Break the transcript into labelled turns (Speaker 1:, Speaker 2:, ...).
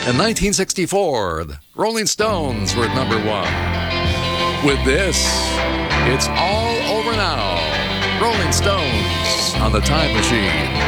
Speaker 1: In 1964, the Rolling Stones were at number 1. With this, it's all over now. Rolling Stones on the Time Machine.